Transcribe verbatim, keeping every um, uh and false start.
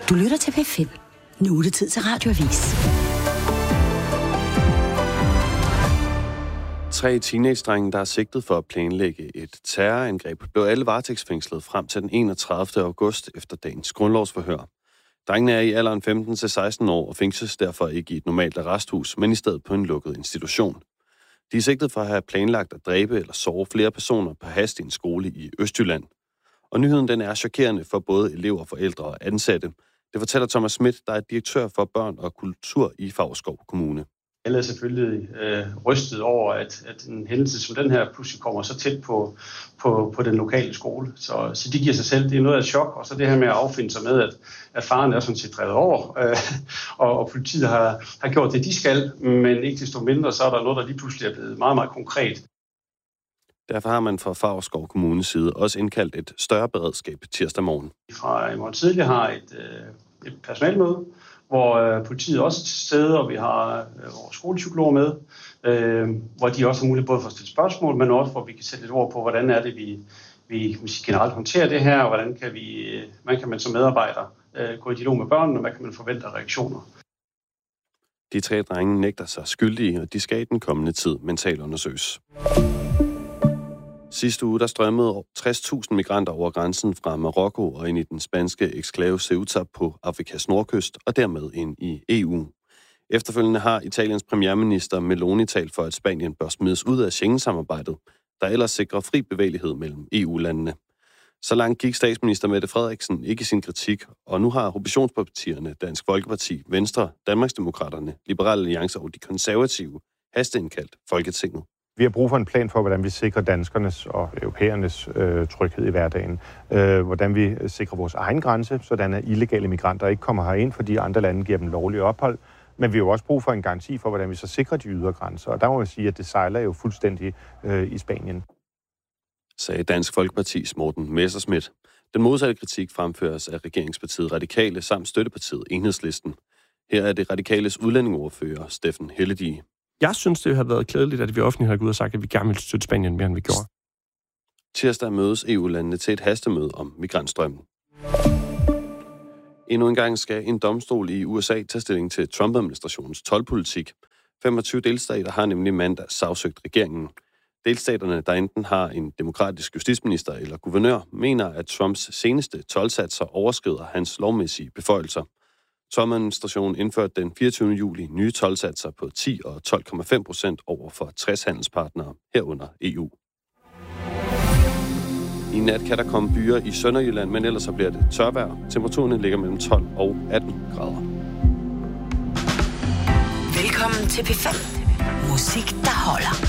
Du lytter til P fem. Nu er det tid til Radioavis. Tre teenage-drenge, der er sigtet for at planlægge et terrorangreb, blev alle varetægtsfængslet frem til den enogtredivte august efter dagens grundlovsforhør. Drengene er i alderen femten til seksten år og fængsles derfor ikke i et normalt arresthus, men i stedet på en lukket institution. De er sigtet for at have planlagt at dræbe eller såre flere personer på hast i en skole i Østjylland. Og nyheden den er chokerende for både elever, forældre og ansatte. Det fortæller Thomas Schmidt, der er direktør for børn og kultur i Favrskov Kommune. Alle er selvfølgelig øh, rystet over, at, at en hændelse som den her pludselig kommer så tæt på, på, på den lokale skole. Så, så de giver sig selv, det er noget af et chok, og så det her med at affinde sig med, at, at faren er sådan set drevet over, øh, og, og politiet har, har gjort det, de skal, men ikke desto mindre, så er der noget, der lige pludselig er blevet meget, meget konkret. Derfor har man fra Favrskov Kommunes side også indkaldt et større beredskab tirsdag morgen. Fra i morgen tidlig har et, øh, et personalmøde, hvor øh, politiet også er til stede, og vi har øh, vores skolepsykologer med, øh, hvor de også har mulighed både for at stille spørgsmål, men også hvor vi kan sætte lidt ord på, hvordan er det, vi, vi generelt håndterer det her, og hvordan kan, vi, hvordan kan man som medarbejder øh, gå i dialog med børnene, og hvad kan man forvente af reaktioner. De tre drenge nægter sig skyldige, og de skal i den kommende tid mentalundersøges. Sidste uge der strømmede tres tusind migranter over grænsen fra Marokko og ind i den spanske eksklave Ceuta på Afrikas nordkyst og dermed ind i E U. Efterfølgende har Italiens premierminister Meloni talt for, at Spanien bør smides ud af Schengen-samarbejdet, der ellers sikrer fri bevægelighed mellem E U-landene. Så langt gik statsminister Mette Frederiksen ikke i sin kritik, og nu har oppositionspartierne Dansk Folkeparti, Venstre, Danmarksdemokraterne, Liberal Alliance og de konservative hasteindkaldt Folketinget. Vi har brug for en plan for, hvordan vi sikrer danskernes og europæernes øh, tryghed i hverdagen. Øh, hvordan vi sikrer vores egen grænse, sådan at illegale migranter ikke kommer herind, fordi andre lande giver dem lovlig ophold. Men vi har jo også brug for en garanti for, hvordan vi så sikrer de ydre grænser. Og der må man sige, at det sejler jo fuldstændig øh, i Spanien. Sagde Dansk Folkepartis Morten Messerschmidt. Den modsatte kritik fremføres af regeringspartiet Radikale samt støttepartiet Enhedslisten. Her er det Radikales udlændingeordfører Steffen Helledie. Jeg synes, det har været klædeligt, at vi offentligt har gået ud og sagt, at vi gerne vil støtte Spanien mere, end vi gjorde. Tirsdag mødes E U-landene til et hastemøde om migrantstrømmen. Endnu en gang skal en domstol i U S A tage stilling til Trump-administrationens toldpolitik. femogtyve delstater har nemlig mandag sagsøgt regeringen. Delstaterne, der enten har en demokratisk justitsminister eller guvernør, mener, at Trumps seneste toldsatser overskrider hans lovmæssige beføjelser. Trump-administrationen indførte den fireogtyvende juli nye toldsatser på ti og tolv komma fem procent over for tres handelspartnere herunder E U. I nat kan der komme byer i Sønderjylland, men ellers så bliver det tørvejr. Temperaturerne ligger mellem tolv og atten grader. Velkommen til P fem. Musik, der holder.